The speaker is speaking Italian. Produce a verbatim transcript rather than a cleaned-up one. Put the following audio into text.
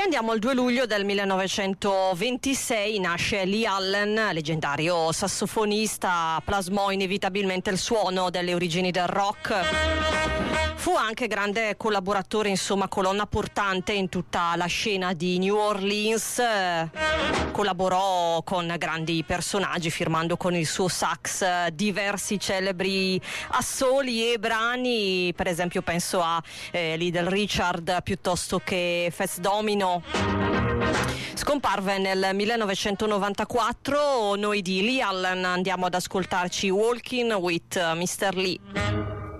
andiamo al due luglio del millenovecentoventisei, nasce Lee Allen, leggendario sassofonista, plasmò inevitabilmente il suono delle origini del rock. Fu anche grande collaboratore, insomma colonna portante in tutta la scena di New Orleans, collaborò con grandi personaggi firmando con il suo sax diversi celebri assoli e brani, per esempio penso a eh, Little Richard piuttosto che Fats Domino. Scomparve nel millenovecentonovantaquattro. Noi di Lee Allen andiamo ad ascoltarci Walking with mister Lee.